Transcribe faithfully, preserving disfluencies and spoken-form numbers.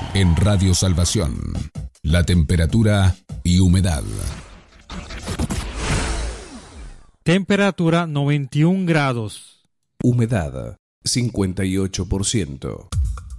En Radio Salvación, la temperatura y humedad. Temperatura noventa y un grados. Humedad cincuenta y ocho por ciento.